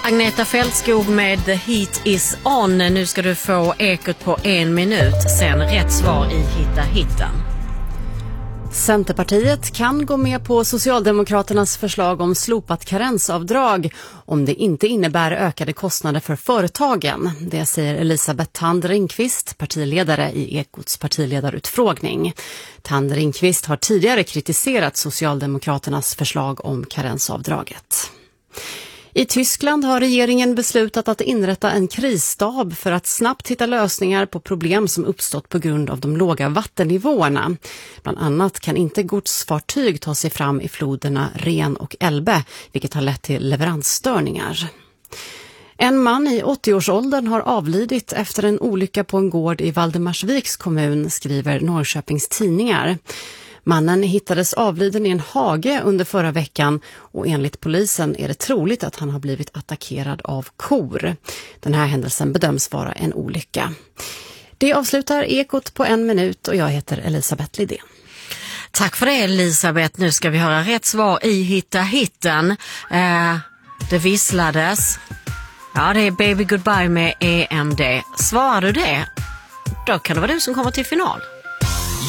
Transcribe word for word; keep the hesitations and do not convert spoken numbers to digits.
Agneta Fältskog med The Heat is on. Nu ska du få ekot på en minut. Sen rätt svar i Hitta Hitten. Centerpartiet kan gå med på Socialdemokraternas förslag om slopat karensavdrag om det inte innebär ökade kostnader för företagen. Det säger Elisabeth Thand Ringqvist, partiledare i Ekots partiledarutfrågning. Thand Ringqvist har tidigare kritiserat Socialdemokraternas förslag om karensavdraget. I Tyskland har regeringen beslutat att inrätta en krisstab för att snabbt hitta lösningar på problem som uppstått på grund av de låga vattennivåerna. Bland annat kan inte godsfartyg ta sig fram i floderna Ren och Elbe, vilket har lett till leveransstörningar. En man i åttioårsåldern har avlidit efter en olycka på en gård i Valdemarsviks kommun, skriver Norrköpings tidningar. Mannen hittades avliden i en hage under förra veckan och enligt polisen är det troligt att han har blivit attackerad av kor. Den här händelsen bedöms vara en olycka. Det avslutar Ekot på en minut och jag heter Elisabeth Lidén. Tack för det, Elisabeth. Nu ska vi höra rätt svar i Hitta Hitten. Eh, det visslades. Ja, det är Baby Goodbye med E M D. Svarar du det, då kan det vara du som kommer till final.